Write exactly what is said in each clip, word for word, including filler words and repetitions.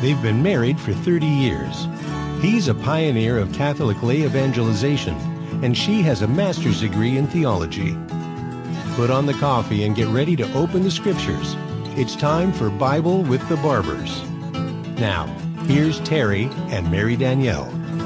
They've been married for thirty years. He's a pioneer of Catholic lay evangelization, and she has a master's degree in theology. Put on the coffee and get ready to open the scriptures. It's time for Bible with the Barbers. Now, here's Terry and Mary Danielle.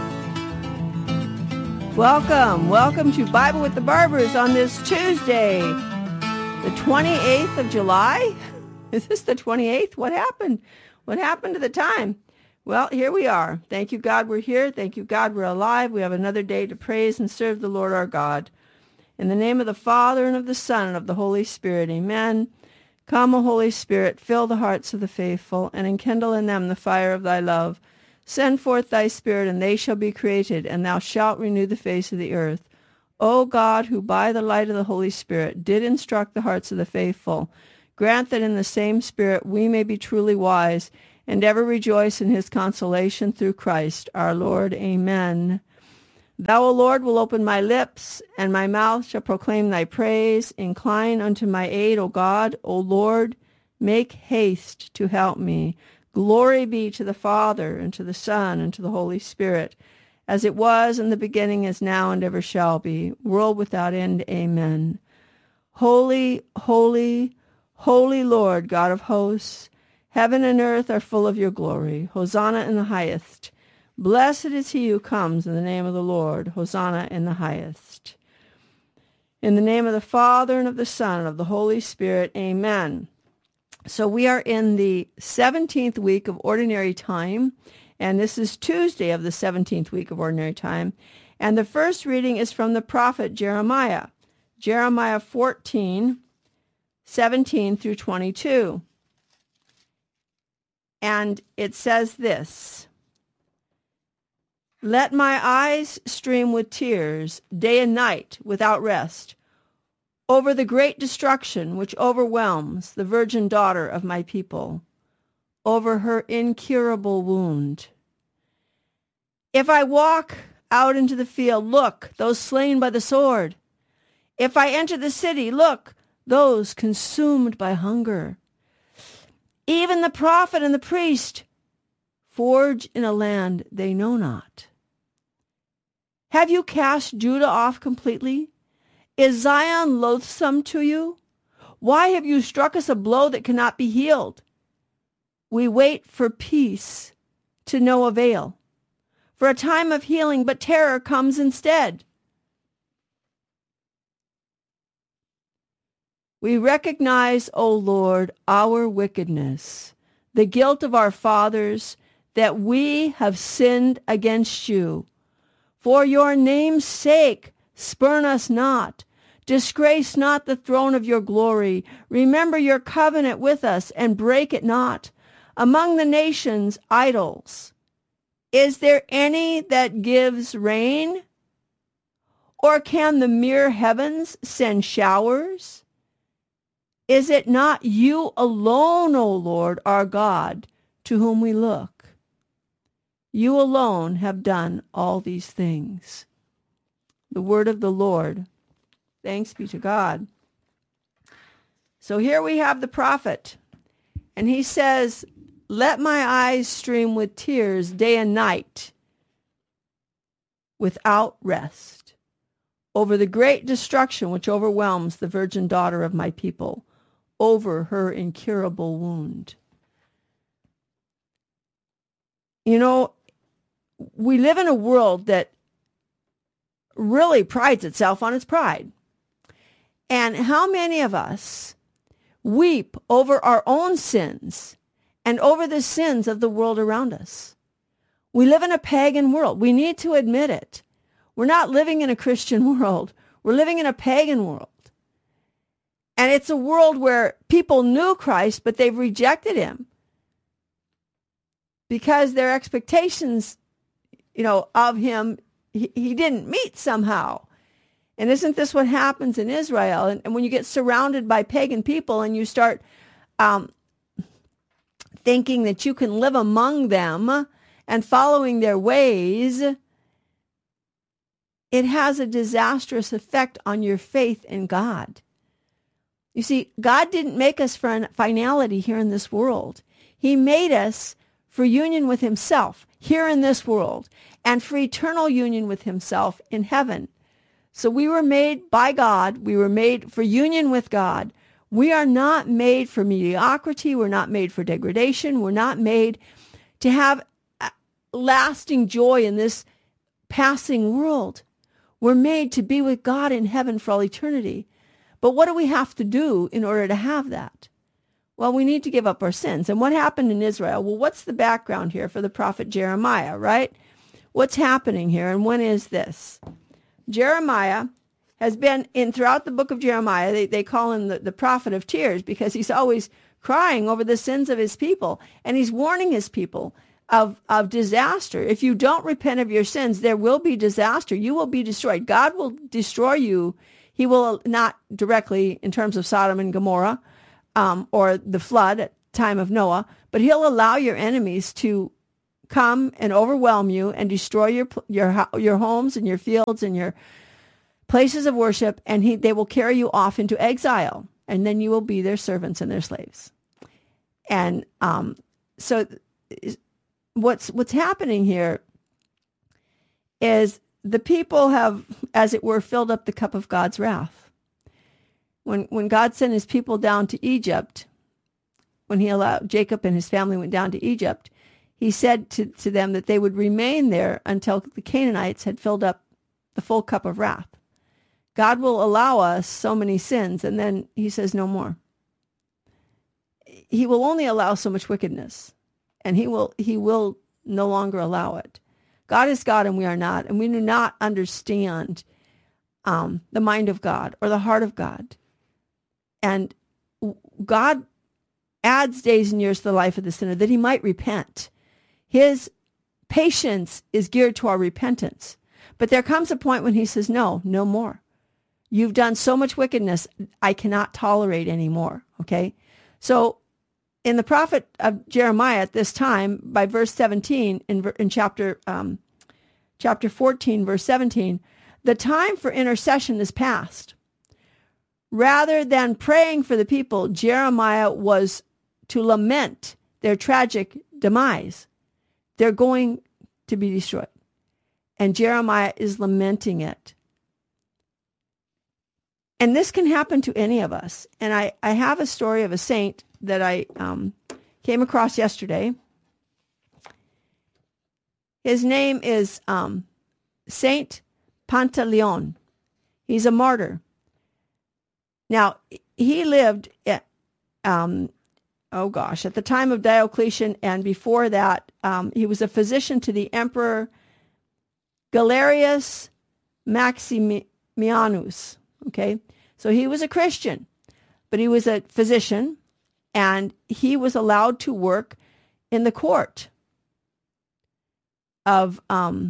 Welcome, welcome to Bible with the Barbers on this Tuesday, the twenty-eighth of July. Is this the twenty-eighth? What happened? What happened to the time? Well, here we are. Thank you, God, we're here. Thank you, God, we're alive. We have another day to praise and serve the Lord our God. In the name of the Father, and of the Son, and of the Holy Spirit, amen. Come, O Holy Spirit, fill the hearts of the faithful, and enkindle in them the fire of thy love. Send forth thy Spirit, and they shall be created, and thou shalt renew the face of the earth. O God, who by the light of the Holy Spirit did instruct the hearts of the faithful, grant that in the same Spirit we may be truly wise, and ever rejoice in his consolation through Christ our Lord. Amen. Thou, O Lord, will open my lips, and my mouth shall proclaim thy praise. Incline unto my aid, O God. O Lord, make haste to help me. Glory be to the Father, and to the Son, and to the Holy Spirit, as it was in the beginning, is now, and ever shall be, world without end. Amen. Holy, holy, holy Lord, God of hosts, heaven and earth are full of your glory. Hosanna in the highest. Blessed is he who comes in the name of the Lord. Hosanna in the highest. In the name of the Father, and of the Son, and of the Holy Spirit. Amen. So we are in the seventeenth week of Ordinary Time, and this is Tuesday of the seventeenth week of Ordinary Time. And the first reading is from the prophet Jeremiah, Jeremiah fourteen, seventeen through twenty-two. And it says this: Let my eyes stream with tears day and night without rest over the great destruction which overwhelms the virgin daughter of my people, over her incurable wound. If I walk out into the field, look, those slain by the sword. If I enter the city, look, those consumed by hunger. Even the prophet and the priest forge in a land they know not. Have you cast Judah off completely? Is Zion loathsome to you? Why have you struck us a blow that cannot be healed? We wait for peace to no avail, for a time of healing, but terror comes instead. We recognize, O Lord, our wickedness, the guilt of our fathers, that we have sinned against you. For your name's sake, spurn us not. Disgrace not the throne of your glory. Remember your covenant with us, and break it not. Among the nations, idols. Is there any that gives rain? Or can the mere heavens send showers? Is it not you alone, O Lord, our God, to whom we look? You alone have done all these things. The word of the Lord. Thanks be to God. So here we have the prophet, and he says, let my eyes stream with tears day and night without rest over the great destruction which overwhelms the virgin daughter of my people, over her incurable wound. You know, we live in a world that really prides itself on its pride. And how many of us weep over our own sins and over the sins of the world around us? We live in a pagan world. We need to admit it. We're not living in a Christian world. We're living in a pagan world. And it's a world where people knew Christ, but they've rejected him because their expectations, you know, of him, he, he didn't meet somehow. And isn't this what happens in Israel? And, and when you get surrounded by pagan people and you start um, thinking that you can live among them and following their ways, it has a disastrous effect on your faith in God. You see, God didn't make us for finality here in this world. He made us for union with himself here in this world and for eternal union with himself in heaven. So we were made by God. We were made for union with God. We are not made for mediocrity. We're not made for degradation. We're not made to have lasting joy in this passing world. We're made to be with God in heaven for all eternity. But what do we have to do in order to have that? Well, we need to give up our sins. And what happened in Israel? Well, what's the background here for the prophet Jeremiah, right? What's happening here, and when is this? Jeremiah has been in throughout the book of Jeremiah. They, they call him the, the prophet of tears because he's always crying over the sins of his people, and he's warning his people of, of disaster. If you don't repent of your sins, there will be disaster. You will be destroyed. God will destroy you. He will not directly in terms of Sodom and Gomorrah um, or the flood at the time of Noah, but he'll allow your enemies to come and overwhelm you and destroy your your your homes and your fields and your places of worship, and he they will carry you off into exile, and then you will be their servants and their slaves. And um, so what's what's happening here is the people have, as it were, filled up the cup of God's wrath. When when God sent his people down to Egypt, when he allowed Jacob and his family went down to Egypt, he said to, to them that they would remain there until the Canaanites had filled up the full cup of wrath. God will allow us so many sins, and then he says no more. He will only allow so much wickedness, and he will he will no longer allow it. God is God, and we are not, and we do not understand um, the mind of God or the heart of God. And God adds days and years to the life of the sinner that he might repent. His patience is geared to our repentance. But there comes a point when he says, no, no more. You've done so much wickedness, I cannot tolerate anymore, okay? So in the prophet of Jeremiah at this time, by verse seventeen, in, in chapter, um, chapter fourteen, verse seventeen, the time for intercession is past. Rather than praying for the people, Jeremiah was to lament their tragic demise. They're going to be destroyed. And Jeremiah is lamenting it. And this can happen to any of us. And I, I have a story of a saint that I um, came across yesterday. His name is um, Saint Pantaleon. He's a martyr. Now, he lived at, um, oh gosh, at the time of Diocletian, and before that, um, he was a physician to the Emperor Galerius Maximianus. Okay, so he was a Christian, but he was a physician, and he was allowed to work in the court of um,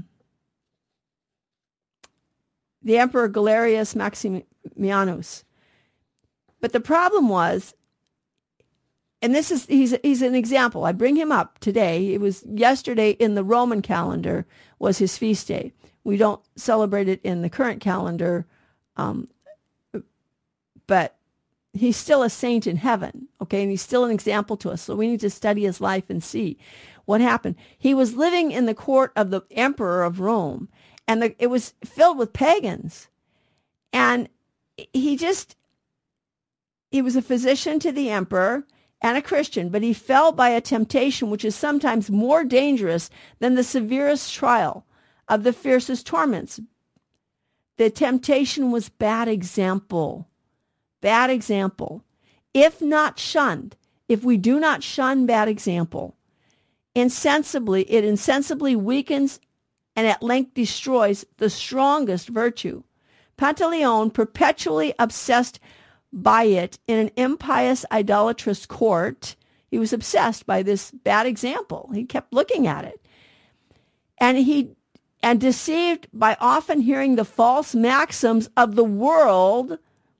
the Emperor Galerius Maximianus. But the problem was, and this is, he's, he's an example. I bring him up today. It was yesterday in the Roman calendar was his feast day. We don't celebrate it in the current calendar, um, but he's still a saint in heaven, okay? And he's still an example to us. So we need to study his life and see what happened. He was living in the court of the emperor of Rome, and the, it was filled with pagans. And he just, he was a physician to the emperor and a Christian, but he fell by a temptation which is sometimes more dangerous than the severest trial of the fiercest torments. The temptation was bad example. Bad example. If not shunned, if we do not shun bad example, insensibly, it insensibly weakens and at length destroys the strongest virtue. Pantaleon, perpetually obsessed by it in an impious, idolatrous court, he was obsessed by this bad example. He kept looking at it. And he and deceived by often hearing the false maxims of the world,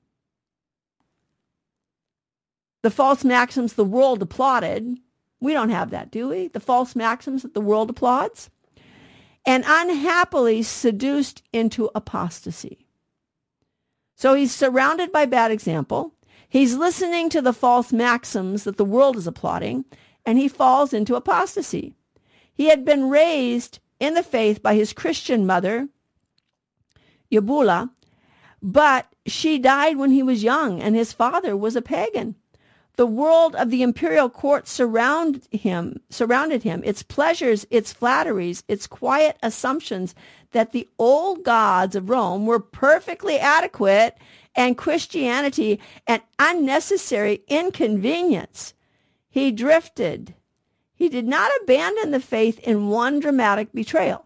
the false maxims the world applauded. We don't have that, do we? The false maxims that the world applauds. And unhappily seduced into apostasy. So he's surrounded by bad example. He's listening to the false maxims that the world is applauding. and he falls into apostasy. He had been raised in the faith by his Christian mother, Eubula, but she died when he was young, and his father was a pagan. The world of the imperial court surrounded him, surrounded him, its pleasures, its flatteries, its quiet assumptions that the old gods of Rome were perfectly adequate and Christianity an unnecessary inconvenience. He drifted. He did not abandon the faith in one dramatic betrayal.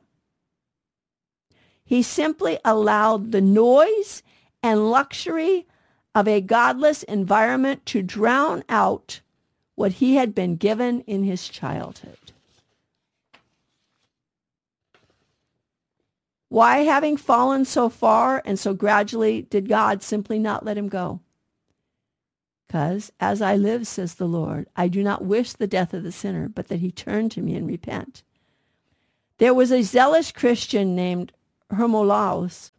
He simply allowed the noise and luxury of a godless environment to drown out what he had been given in his childhood. Why, having fallen so far and so gradually, did God simply not let him go? Because, as I live, says the Lord, I do not wish the death of the sinner, but that he turn to me and repent. There was a zealous Christian named Hermolaus.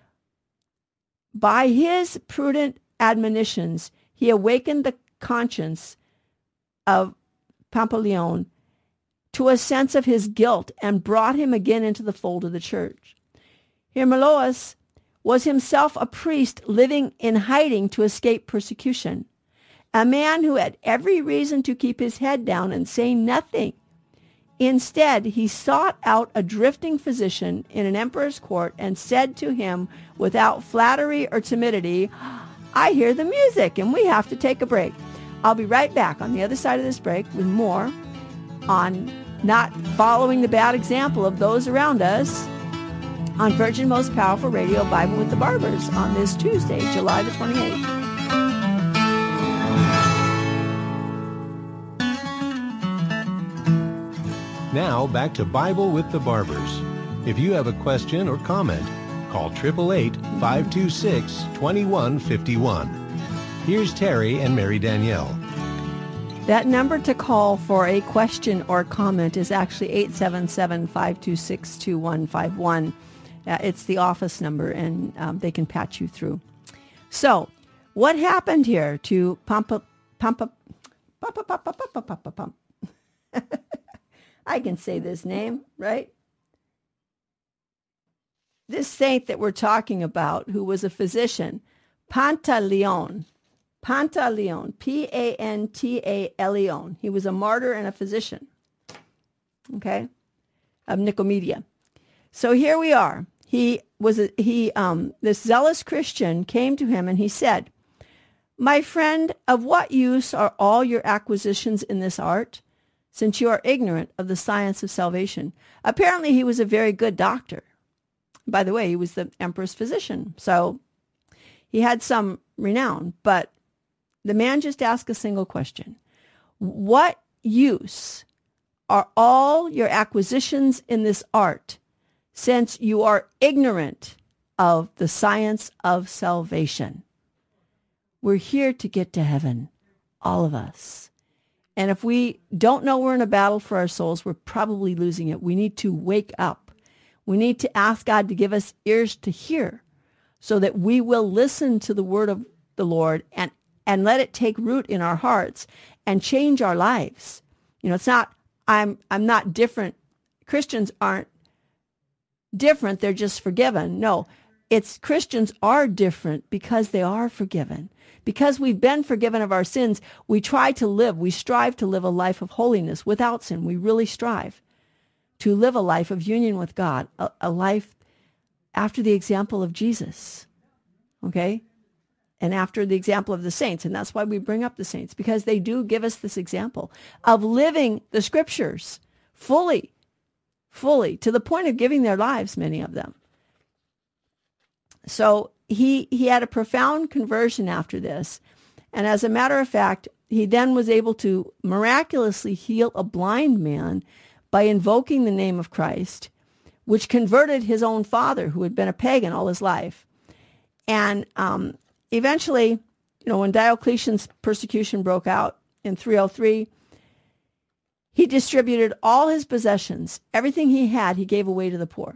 By his prudent admonitions, he awakened the conscience of Pantaleon to a sense of his guilt and brought him again into the fold of the church. Hermolaus was himself a priest living in hiding to escape persecution, a man who had every reason to keep his head down and say nothing. Instead, he sought out a drifting physician in an emperor's court and said to him without flattery or timidity, I hear the music and we have to take a break. I'll be right back on the other side of this break with more on not following the bad example of those around us on Virgin Most Powerful Radio, Bible with the Barbers, on this Tuesday, July the twenty-eighth. Now, back to Bible with the Barbers. If you have a question or comment, call eight eight eight, five two six, two one five one. Here's Terry and Mary Danielle. That number to call for a question or comment is actually eight seven seven, five two six, two one five one. Uh, it's the office number, and um, they can patch you through. So, what happened here to Pampa, Pampa, Pampa, Pampa, Pampa, Pampa, Pampa. I can say this name, right? This saint that we're talking about, who was a physician, Pantaleon, Pantaleon, P A N T A L E O N. He was a martyr and a physician, okay, of Nicomedia. So here we are. He was a, he um, this zealous Christian came to him and he said, "My friend, of what use are all your acquisitions in this art, since you are ignorant of the science of salvation?" Apparently, he was a very good doctor. By the way, he was the emperor's physician, so he had some renown. But the man just asked a single question: what use are all your acquisitions in this art, since you are ignorant of the science of salvation? We're here to get to heaven, all of us. And if we don't know we're in a battle for our souls, we're probably losing it. We need to wake up. We need to ask God to give us ears to hear so that we will listen to the word of the Lord and, and let it take root in our hearts and change our lives. You know, it's not, I'm, I'm not different. Christians aren't different. They're just forgiven. No, it's Christians are different because they are forgiven. Because we've been forgiven of our sins, we try to live, we strive to live a life of holiness without sin. We really strive to live a life of union with God, a, a life after the example of Jesus, okay? And after the example of the saints. And that's why we bring up the saints, because they do give us this example of living the scriptures fully, fully, to the point of giving their lives, many of them. So he he had a profound conversion after this. And as a matter of fact, he then was able to miraculously heal a blind man by invoking the name of Christ, which converted his own father, who had been a pagan all his life. And um, eventually, you know, when Diocletian's persecution broke out in three oh three, he distributed all his possessions. Everything he had, he gave away to the poor.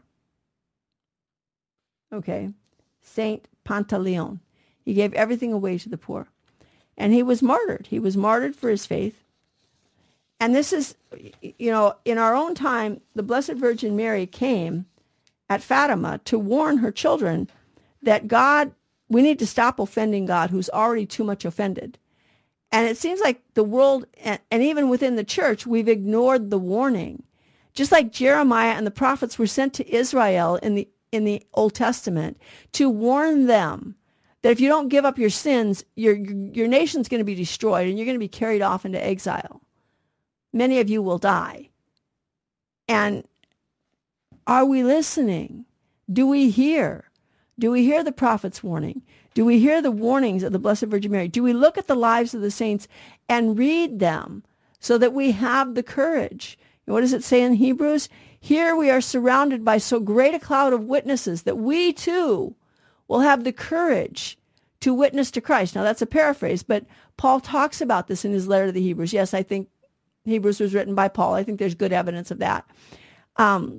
Okay. Saint Pantaleon. He gave everything away to the poor. And he was martyred. He was martyred for his faith. And this is, you know, in our own time, the Blessed Virgin Mary came at Fatima to warn her children that God, we need to stop offending God, who's already too much offended. And it seems like the world, and, and even within the church, we've ignored the warning. Just like Jeremiah and the prophets were sent to Israel in the in the Old Testament to warn them that if you don't give up your sins, your your nation's going to be destroyed and you're going to be carried off into exile. Many of you will die. And are we listening? Do we hear? Do we hear the prophet's warning? Do we hear the warnings of the Blessed Virgin Mary? Do we look at the lives of the saints and read them so that we have the courage? What does it say in Hebrews? Here we are surrounded by so great a cloud of witnesses that we too will have the courage to witness to Christ. Now that's a paraphrase, but Paul talks about this in his letter to the Hebrews. Yes, I think Hebrews was written by Paul. I think there's good evidence of that. Um,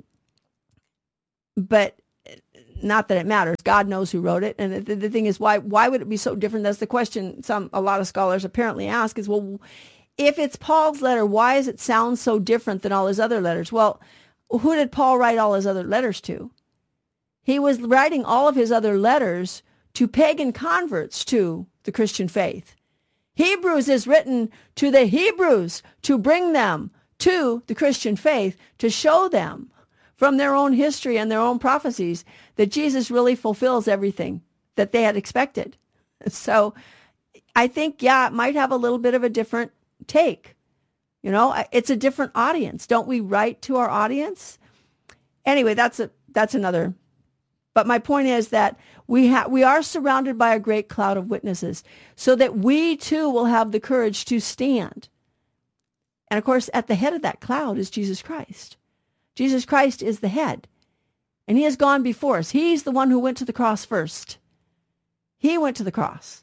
but not that it matters. God knows who wrote it. And the, the thing is, why why would it be so different? That's the question some a lot of scholars apparently ask is, well, if it's Paul's letter, why does it sound so different than all his other letters? Well, who did Paul write all his other letters to? He was writing all of his other letters to pagan converts to the Christian faith. Hebrews is written to the Hebrews to bring them to the Christian faith, to show them from their own history and their own prophecies that Jesus really fulfills everything that they had expected. So I think, yeah, it might have a little bit of a different take. You know, it's a different audience. Don't we write to our audience? Anyway, that's a that's another. But my point is that we have we are surrounded by a great cloud of witnesses so that we too will have the courage to stand. And of course, at the head of that cloud is Jesus Christ. Jesus Christ is the head, and he has gone before us. He's the one who went to the cross first. He went to the cross.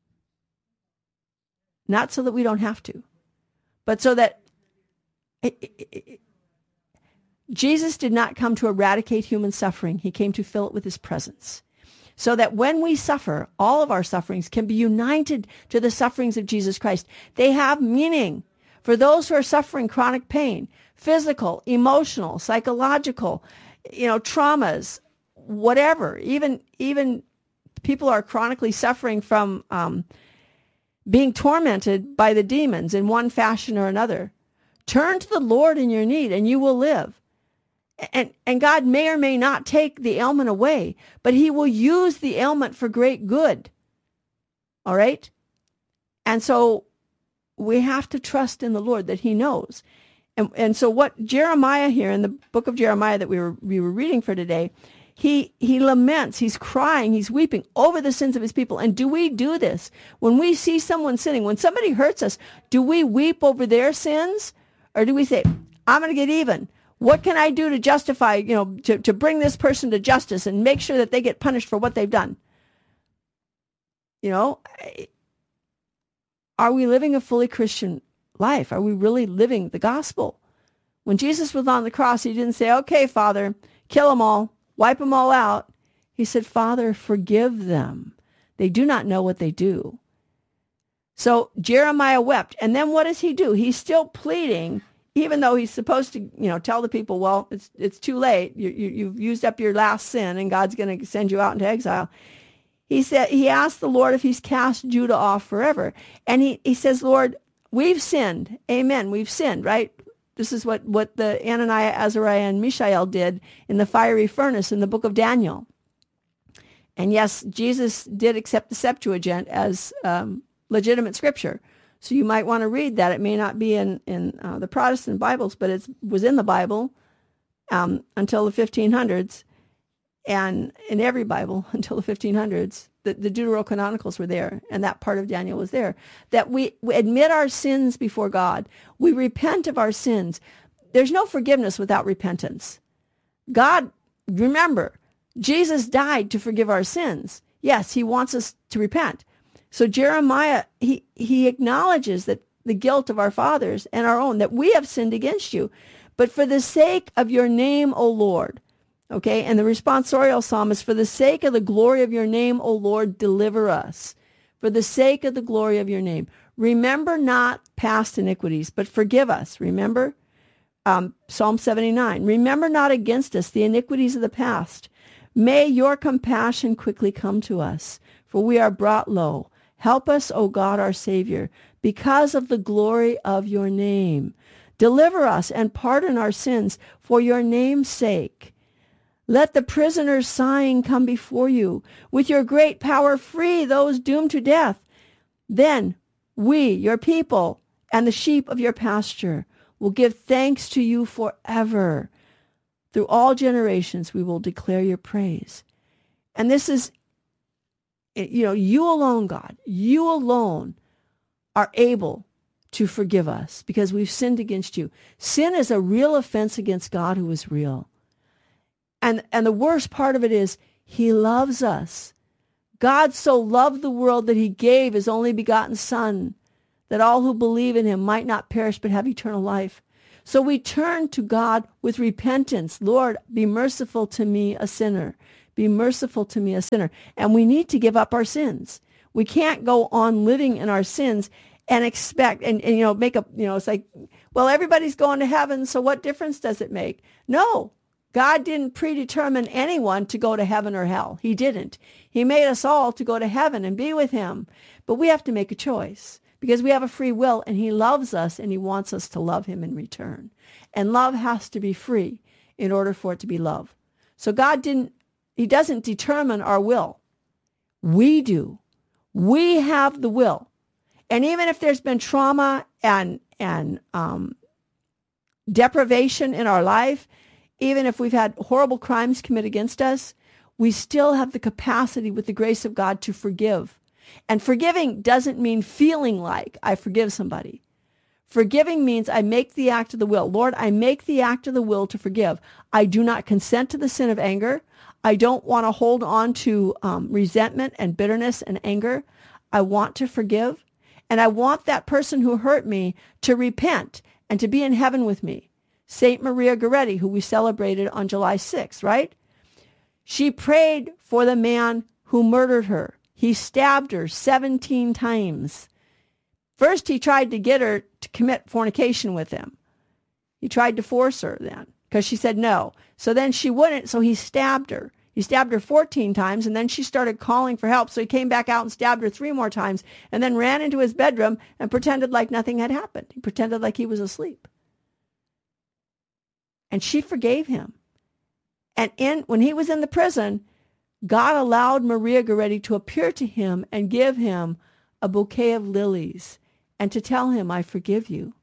Not so that we don't have to, but so that it, it, it, Jesus did not come to eradicate human suffering. He came to fill it with his presence. So that when we suffer, all of our sufferings can be united to the sufferings of Jesus Christ. They have meaning. For those who are suffering chronic pain, physical, emotional, psychological, you know, traumas, whatever, even even people are chronically suffering from um, being tormented by the demons in one fashion or another. Turn to the Lord in your need and you will live. And, and God may or may not take the ailment away, but he will use the ailment for great good. All right? And so we have to trust in the Lord that he knows. And, and so what Jeremiah here in the book of Jeremiah that we were we were reading for today, he he laments, he's crying, he's weeping over the sins of his people. And do we do this? When we see someone sinning, when somebody hurts us, do we weep over their sins? Or do we say, I'm going to get even? What can I do to justify, you know, to, to bring this person to justice and make sure that they get punished for what they've done? You know, are we living a fully Christian life? Are we really living the gospel? When Jesus was on the cross, he didn't say, okay, Father, kill them all, wipe them all out. He said, Father, forgive them. They do not know what they do. So Jeremiah wept. And then what does he do? He's still pleading, even though he's supposed to, you know, tell the people, well, it's it's too late. You, you, you've used up your last sin and God's going to send you out into exile. He said, he asked the Lord if he's cast Judah off forever. And he, he says, Lord, we've sinned. Amen. We've sinned, right? This is what, what the Ananiah, Azariah, and Mishael did in the fiery furnace in the book of Daniel. And yes, Jesus did accept the Septuagint as um, legitimate scripture. So you might want to read that. It may not be in, in uh, the Protestant Bibles, but it was in the Bible um, until the fifteen hundreds, and in every Bible until the fifteen hundreds. The, the Deuterocanonicals were there, and that part of Daniel was there. That we, we admit our sins before God. We repent of our sins. There's no forgiveness without repentance. God, remember, Jesus died to forgive our sins. Yes, he wants us to repent. So Jeremiah, he, he acknowledges that the guilt of our fathers and our own, that we have sinned against you. But for the sake of your name, O Lord, okay, and the responsorial psalm is, for the sake of the glory of your name, O Lord, deliver us. For the sake of the glory of your name. Remember not past iniquities, but forgive us. Remember? Um, Psalm seventy-nine. Remember not against us the iniquities of the past. May your compassion quickly come to us, for we are brought low. Help us, O God, our Savior, because of the glory of your name. Deliver us and pardon our sins for your name's sake. Let the prisoners sighing come before you. With your great power, free those doomed to death. Then we, your people, and the sheep of your pasture, will give thanks to you forever. Through all generations, we will declare your praise. And this is, you know, you alone, God, you alone are able to forgive us because we've sinned against you. Sin is a real offense against God who is real. And, and the worst part of it is he loves us. God so loved the world that he gave his only begotten Son, that all who believe in him might not perish but have eternal life. So we turn to God with repentance. Lord, be merciful to me, a sinner. Be merciful to me, a sinner. And we need to give up our sins. We can't go on living in our sins and expect, and, and you know, make a, you know, it's like, well, everybody's going to heaven, so what difference does it make? No, God didn't predetermine anyone to go to heaven or hell. He didn't. He made us all to go to heaven and be with him. But we have to make a choice because we have a free will, and he loves us, and he wants us to love him in return. And love has to be free in order for it to be love. So God didn't, he doesn't determine our will. We do. We have the will. And even if there's been trauma and and um, deprivation in our life, even if we've had horrible crimes committed against us, we still have the capacity with the grace of God to forgive. And forgiving doesn't mean feeling like I forgive somebody. Forgiving means I make the act of the will. Lord, I make the act of the will to forgive. I do not consent to the sin of anger. I don't want to hold on to um, resentment and bitterness and anger. I want to forgive. And I want that person who hurt me to repent and to be in heaven with me. Saint Maria Goretti, who we celebrated on July sixth, right? She prayed for the man who murdered her. He stabbed her seventeen times. First, he tried to get her to commit fornication with him. He tried to force her then because she said no. So then she wouldn't, so he stabbed her. He stabbed her fourteen times, and then she started calling for help. So he came back out and stabbed her three more times, and then ran into his bedroom and pretended like nothing had happened. He pretended like he was asleep. And she forgave him. And in when he was in the prison, God allowed Maria Goretti to appear to him and give him a bouquet of lilies and to tell him, I forgive you.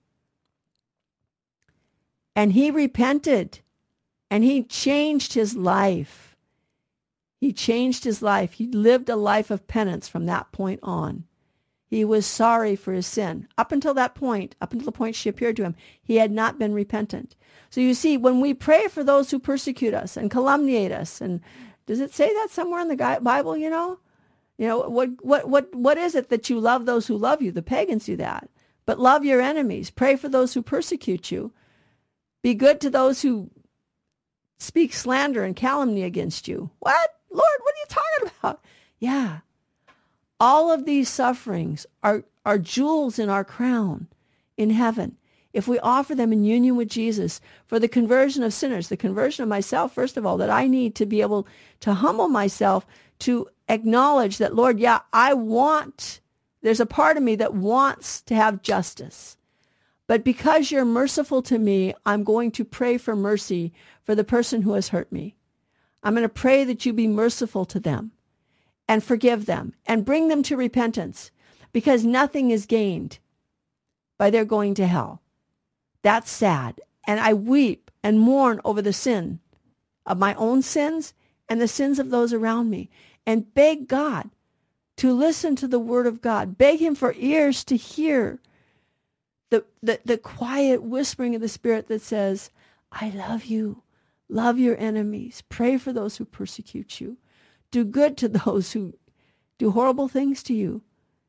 And he repented, and he changed his life. He changed his life. He lived a life of penance from that point on. He was sorry for his sin. Up until that point, up until the point she appeared to him, he had not been repentant. So you see, when we pray for those who persecute us and calumniate us, and does it say that somewhere in the Bible, you know? You know, what, what, what, what is it that you love those who love you? The pagans do that. But love your enemies. Pray for those who persecute you. Be good to those who speak slander and calumny against you. What? Lord, what are you talking about? Yeah. All of these sufferings are, are jewels in our crown in heaven. If we offer them in union with Jesus for the conversion of sinners, the conversion of myself, first of all, that I need to be able to humble myself, to acknowledge that, Lord, yeah, I want, there's a part of me that wants to have justice. But because you're merciful to me, I'm going to pray for mercy for the person who has hurt me. I'm going to pray that you be merciful to them and forgive them and bring them to repentance, because nothing is gained by their going to hell. That's sad. And I weep and mourn over the sin of my own sins and the sins of those around me, and beg God to listen to the word of God. Beg him for ears to hear the, the, the quiet whispering of the Spirit that says, I love you. Love your enemies. Pray for those who persecute you. Do good to those who do horrible things to you.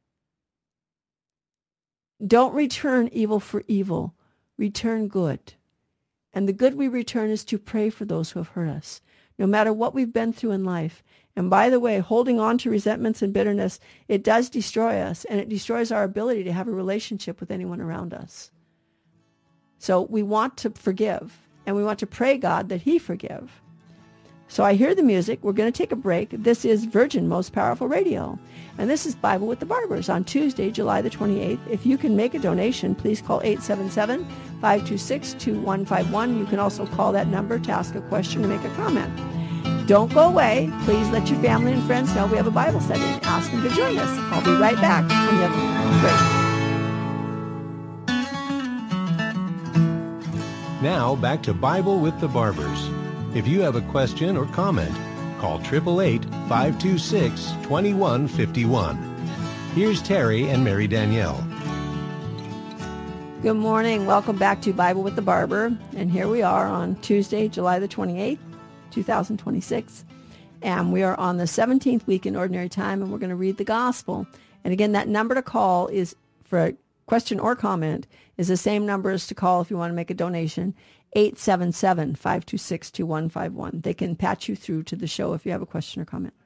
Don't return evil for evil. Return good. And the good we return is to pray for those who have hurt us. no matter what we've been through in life. And by the way, holding on to resentments and bitterness, it does destroy us, and it destroys our ability to have a relationship with anyone around us. So we want to forgive, and we want to pray God that he forgive. So I hear the music. We're going to take a break. This is Virgin Most Powerful Radio, and this is Bible with the Barbers on Tuesday, July the twenty-eighth. If you can make a donation, please call eight seven seven, five two six, two one five one. You can also call that number to ask a question or make a comment. Don't go away. Please let your family and friends know we have a Bible study and ask them to join us. I'll be right back when you have a break. Now back to Bible with the Barbers. If you have a question or comment, call eight eight eight, five two six, two one five one. Here's Terry and Mary Danielle. Good morning. Welcome back to Bible with the Barber. And here we are on Tuesday, July the twenty-eighth, two thousand twenty-six. And we are on the seventeenth week in Ordinary Time, and we're going to read the Gospel. And again, that number to call is for a question or comment is the same number as to call if you want to make a donation, eight seven seven, five two six, two one five one. They can patch you through to the show if you have a question or comment.